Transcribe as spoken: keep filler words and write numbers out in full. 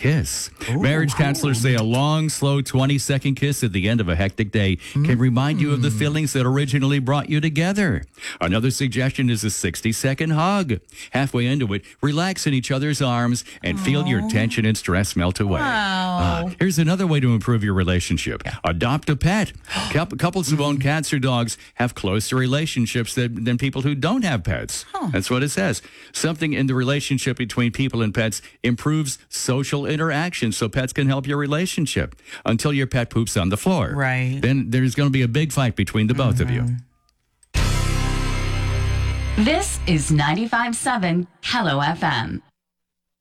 kiss. Ooh. Marriage counselors say a long, slow twenty-second kiss at the end of a hectic day can remind you of the feelings that originally brought you together. Another suggestion is a sixty-second hug. Halfway into it, relax in each other's arms and feel your tension and stress melt away. Wow. Uh, here's another way to improve your relationship. Adopt a pet. Coup- Couples who own cats or dogs have closer relationships than, than people who don't have pets. Huh. That's what it says. Something in the relationship between people and pets improves social interaction so pets can help your relationship until your pet poops on the floor. Right. Then there's going to be a big fight between the both of you. This is ninety-five point seven Hello F M.